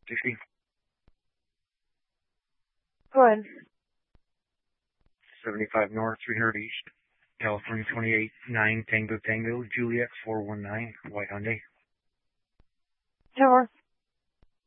Dixie. Go ahead. 75 North, 300 East, California 28-9 Tango Tango, Juliet 419, White Hyundai. Tower.